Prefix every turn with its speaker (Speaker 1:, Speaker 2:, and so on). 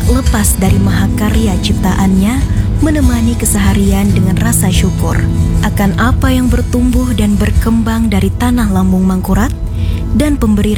Speaker 1: lepas dari mahakarya ciptaannya, menemani keseharian dengan rasa syukur akan apa yang bertumbuh dan berkembang dari tanah Lambung Mangkurat dan pemberi